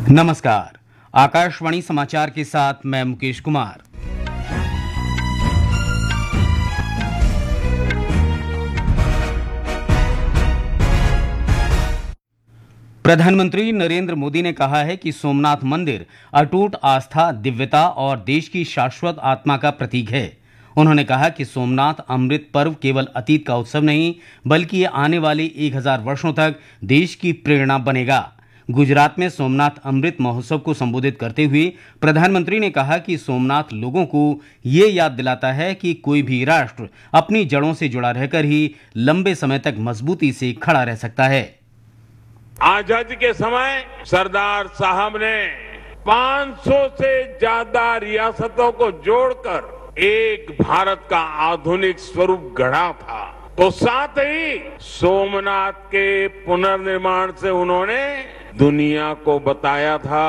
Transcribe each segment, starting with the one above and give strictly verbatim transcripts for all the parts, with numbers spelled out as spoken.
नमस्कार। आकाशवाणी समाचार के साथ मैं मुकेश कुमार। प्रधानमंत्री नरेंद्र मोदी ने कहा है कि सोमनाथ मंदिर अटूट आस्था, दिव्यता और देश की शाश्वत आत्मा का प्रतीक है। उन्होंने कहा कि सोमनाथ अमृत पर्व केवल अतीत का उत्सव नहीं, बल्कि ये आने वाले एक हजार वर्षों तक देश की प्रेरणा बनेगा। गुजरात में सोमनाथ अमृत महोत्सव को संबोधित करते हुए प्रधानमंत्री ने कहा कि सोमनाथ लोगों को ये याद दिलाता है कि कोई भी राष्ट्र अपनी जड़ों से जुड़ा रहकर ही लंबे समय तक मजबूती से खड़ा रह सकता है। आजादी के समय सरदार साहब ने पाँच सौ से ज्यादा रियासतों को जोड़कर एक भारत का आधुनिक स्वरूप गढ़ा था। तो साथ ही सोमनाथ के पुनर्निर्माण से उन्होंने दुनिया को बताया था,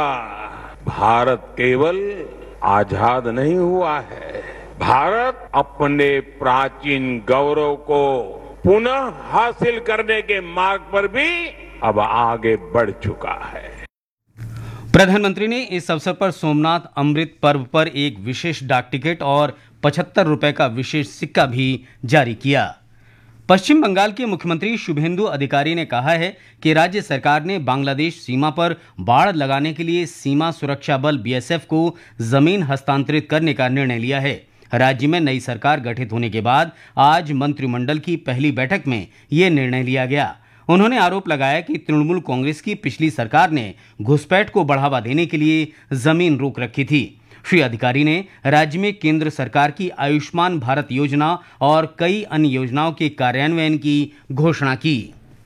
भारत केवल आजाद नहीं हुआ है, भारत अपने प्राचीन गौरव को पुनः हासिल करने के मार्ग पर भी अब आगे बढ़ चुका है। प्रधानमंत्री ने इस अवसर पर सोमनाथ अमृत पर्व पर एक विशेष डाक टिकट और पचहत्तर रुपए का विशेष सिक्का भी जारी किया। पश्चिम बंगाल के मुख्यमंत्री शुभेंदु अधिकारी ने कहा है कि राज्य सरकार ने बांग्लादेश सीमा पर बाड़ लगाने के लिए सीमा सुरक्षा बल बीएसएफ को जमीन हस्तांतरित करने का निर्णय लिया है। राज्य में नई सरकार गठित होने के बाद आज मंत्रिमंडल की पहली बैठक में यह निर्णय लिया गया। उन्होंने आरोप लगाया कि तृणमूल कांग्रेस की पिछली सरकार ने घुसपैठ को बढ़ावा देने के लिए जमीन रोक रखी थी। श्री अधिकारी ने राज्य में केंद्र सरकार की आयुष्मान भारत योजना और कई अन्य योजनाओं के कार्यान्वयन की घोषणा की।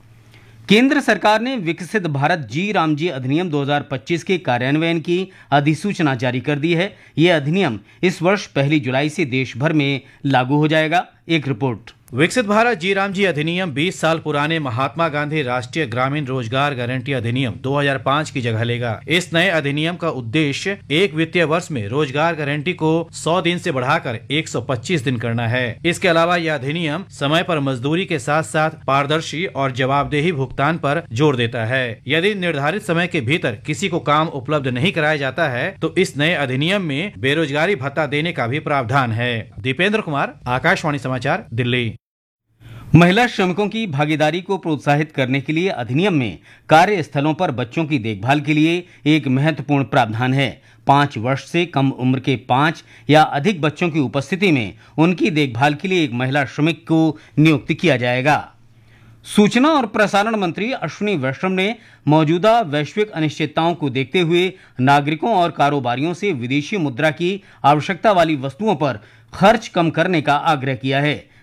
केंद्र सरकार ने विकसित भारत जी राम जी अधिनियम दो हज़ार पच्चीस के कार्यान्वयन की अधिसूचना जारी कर दी है। यह अधिनियम इस वर्ष पहली जुलाई से देश भर में लागू हो जाएगा। एक रिपोर्ट। विकसित भारत जी राम जी अधिनियम बीस साल पुराने महात्मा गांधी राष्ट्रीय ग्रामीण रोजगार गारंटी अधिनियम दो हज़ार पाँच की जगह लेगा। इस नए अधिनियम का उद्देश्य एक वित्तीय वर्ष में रोजगार गारंटी को सौ दिन से बढ़ाकर एक सौ पच्चीस दिन करना है। इसके अलावा यह अधिनियम समय पर मजदूरी के साथ साथ पारदर्शी और जवाबदेही भुगतान पर जोर देता है। यदि निर्धारित समय के भीतर किसी को काम उपलब्ध नहीं कराया जाता है तो इस नए अधिनियम में बेरोजगारी भत्ता देने का भी प्रावधान है। दीपेंद्र कुमार, आकाशवाणी समाचार, दिल्ली। महिला श्रमिकों की भागीदारी को प्रोत्साहित करने के लिए अधिनियम में कार्यस्थलों पर बच्चों की देखभाल के लिए एक महत्वपूर्ण प्रावधान है। पांच वर्ष से कम उम्र के पांच या अधिक बच्चों की उपस्थिति में उनकी देखभाल के लिए एक महिला श्रमिक को नियुक्त किया जाएगा। सूचना और प्रसारण मंत्री अश्विनी वैष्णव ने मौजूदा वैश्विक अनिश्चितताओं को देखते हुए नागरिकों और कारोबारियों से विदेशी मुद्रा की आवश्यकता वाली वस्तुओं पर खर्च कम करने का आग्रह किया है।